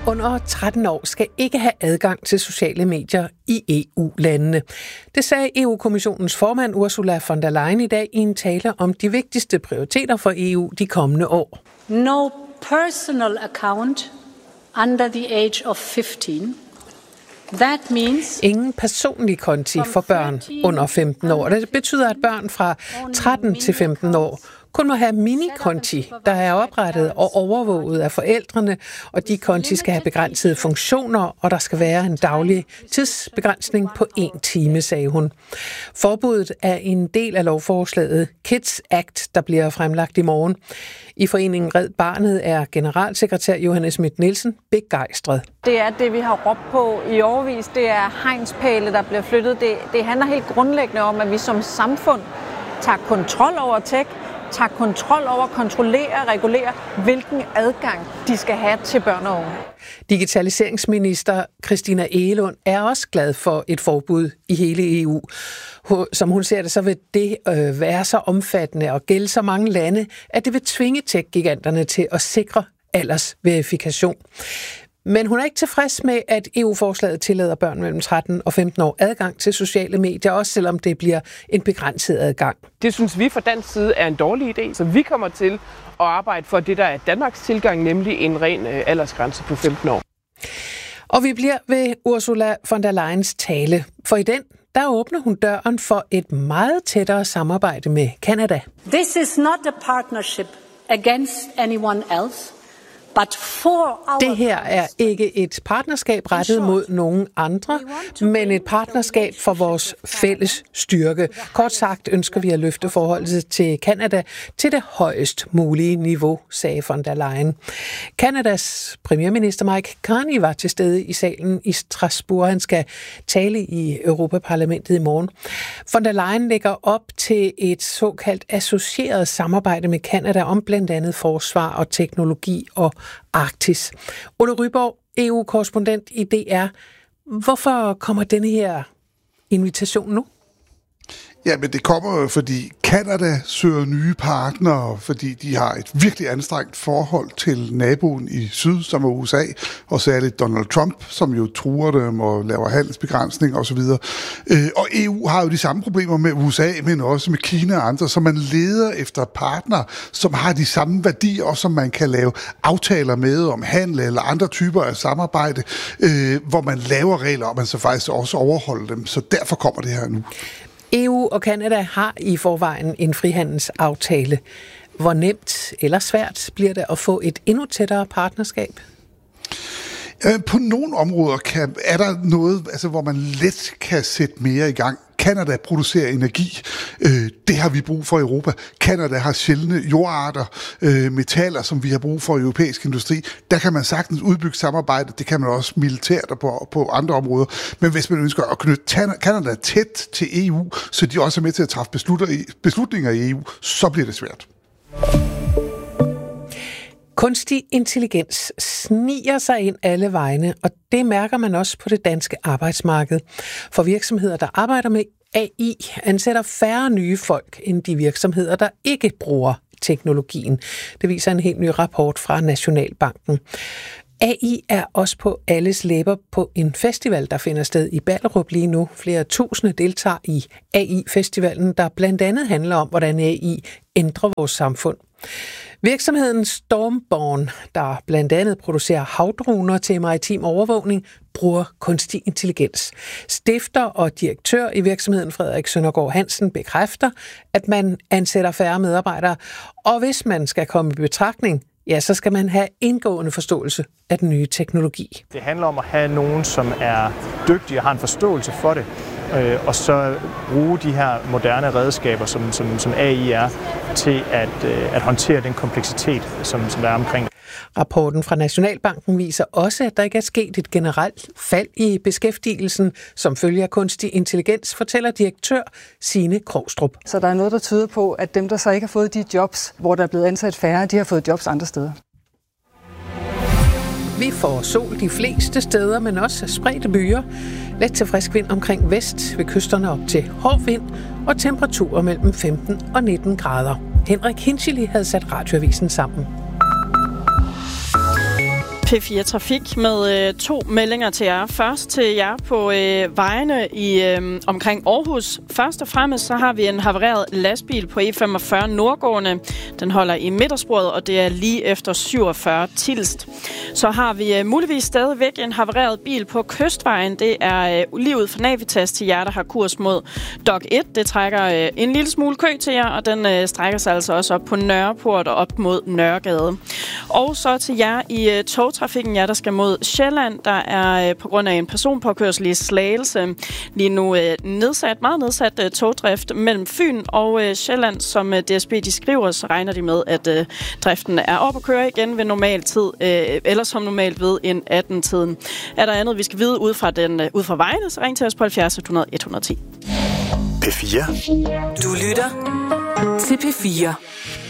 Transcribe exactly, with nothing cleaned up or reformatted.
under tretten år skal ikke have adgang til sociale medier i E U-landene. Det sagde E U-kommissionens formand Ursula von der Leyen i dag i en tale om de vigtigste prioriteter for E U de kommende år. No personal account under the age of fifteen. That means Ingen personlig konti for børn under femten år. Det betyder, at børn fra tretten til femten år kun må have minikonti, der er oprettet og overvåget af forældrene, og de konti skal have begrænsede funktioner, og der skal være en daglig tidsbegrænsning på en time, sagde hun. Forbuddet er en del af lovforslaget Kids Act, der bliver fremlagt i morgen. I foreningen Red Barnet er generalsekretær Johanne Schmidt Nielsen begejstret. Det er det, vi har råbt på i årevis. Det er hegnspæle, der bliver flyttet. Det, det handler helt grundlæggende om, at vi som samfund tager kontrol over tech, tager kontrol over, kontrollerer, regulerer, hvilken adgang de skal have til børn og unge. Digitaliseringsminister Christina Egelund er også glad for et forbud i hele E U. Som hun ser det, så vil det øh, være så omfattende og gælde så mange lande, at det vil tvinge tech-giganterne til at sikre aldersverifikation. Men hun er ikke tilfreds med, at E U-forslaget tillader børn mellem tretten og femten år adgang til sociale medier, også selvom det bliver en begrænset adgang. Det synes vi fra dansk side er en dårlig idé, så vi kommer til at arbejde for det, der er Danmarks tilgang, nemlig en ren aldersgrænse på femten år. Og vi bliver ved Ursula von der Leyens tale, for i den der åbner hun døren for et meget tættere samarbejde med Canada. This is not a partnership against anyone else. Det her er ikke et partnerskab rettet mod nogen andre, men et partnerskab for vores fælles styrke. Kort sagt ønsker vi at løfte forholdet til Canada til det højest mulige niveau, sagde von der Leyen. Canadas premierminister Mike Carney var til stede i salen i Strasbourg. Han skal tale i Europaparlamentet i morgen. Von der Leyen lægger op til et såkaldt associeret samarbejde med Canada om blandt andet forsvar og teknologi og Arktis. Ole Ryborg, E U-korrespondent i D R. Hvorfor kommer denne her invitation nu? Ja, men det kommer jo, fordi Canada søger nye partnere, fordi de har et virkelig anstrengt forhold til naboen i syd, som er U S A, og særligt Donald Trump, som jo truer dem og laver handelsbegrænsning osv. Og E U har jo de samme problemer med U S A, men også med Kina og andre, så man leder efter partnere, som har de samme værdier, og som man kan lave aftaler med om handel eller andre typer af samarbejde, hvor man laver regler, og man så faktisk også overholder dem. Så derfor kommer det her nu. E U og Canada har i forvejen en frihandelsaftale. Hvor nemt eller svært bliver det at få et endnu tættere partnerskab? På nogle områder kan, er der noget, altså, hvor man let kan sætte mere i gang. Canada producerer energi. Det har vi brug for i Europa. Canada har sjældne jordarter, metaller, som vi har brug for i europæisk industri. Der kan man sagtens udbygge samarbejde. Det kan man også militært og på, på andre områder. Men hvis man ønsker at knytte Canada tæt til E U, så de også er med til at træffe beslutninger i E U, så bliver det svært. Kunstig intelligens sniger sig ind alle vegne, og det mærker man også på det danske arbejdsmarked. For virksomheder, der arbejder med A I, ansætter færre nye folk end de virksomheder, der ikke bruger teknologien. Det viser en helt ny rapport fra Nationalbanken. A I er også på alles læber på en festival, der finder sted i Ballerup lige nu. Flere tusinde deltager i A I-festivalen, der blandt andet handler om, hvordan A I ændrer vores samfund. Virksomheden Stormborn, der blandt andet producerer havdroner til maritim overvågning, bruger kunstig intelligens. Stifter og direktør i virksomheden Frederik Søndergaard Hansen bekræfter, at man ansætter færre medarbejdere, og hvis man skal komme i betragtning, ja, så skal man have indgående forståelse af den nye teknologi. Det handler om at have nogen, som er dygtige og har en forståelse for det, og så bruge de her moderne redskaber, som, som, som A I er, til at, at håndtere den kompleksitet, som, som der er omkring. Rapporten fra Nationalbanken viser også, at der ikke er sket et generelt fald i beskæftigelsen, som følger kunstig intelligens, fortæller direktør Signe Krogstrup. Så der er noget, der tyder på, at dem, der så ikke har fået de jobs, hvor der er blevet ansat færre, de har fået jobs andre steder. Vi får sol de fleste steder, men også spredte byer. Let til frisk vind omkring vest, ved kysterne op til hård vind og temperaturer mellem femten og nitten grader. Henrik Hinchili havde sat radioavisen sammen. P fire Trafik med øh, to meldinger til jer. Først til jer på øh, vejene i øh, omkring Aarhus. Først og fremmest så har vi en havareret lastbil på E femogfyrre nordgående. Den holder i midtersporet, og det er lige efter syvogfyrre Tilst. Så har vi øh, muligvis stadigvæk en havareret bil på Kystvejen. Det er øh, lige ud for Navitas til jer, der har kurs mod Dok et. Det trækker øh, en lille smule kø til jer, og den øh, strækker sig altså også op på Nørreport og op mod Nørregade. Og så til jer i øh, togtrafikken, jer der skal mod Sjælland. Der er øh, på grund af en personpåkørsel i Slagelse lige nu øh, nedsat, meget nedsat øh, togdrift mellem Fyn og øh, Sjælland. Som øh, D S B de skriver, så regner de med, at øh, driften er op at køre igen ved normal tid, øh, eller som normalt ved en atten-tiden. Er der andet, vi skal vide ud fra, den, øh, ud fra vejene, så ring til os på halvfjerds hundrede et hundrede og ti. P fire. Du lytter til P fire.